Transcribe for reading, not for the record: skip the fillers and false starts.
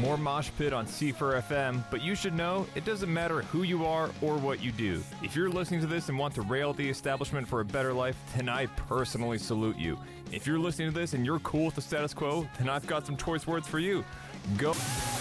more Mosh Pit on C4 FM, but you should know it doesn't matter who you are or what you do. If you're listening to this and want to rail at the establishment for a better life, then I personally salute you. If you're listening to this and you're cool with the status quo, then I've got some choice words for you. Go.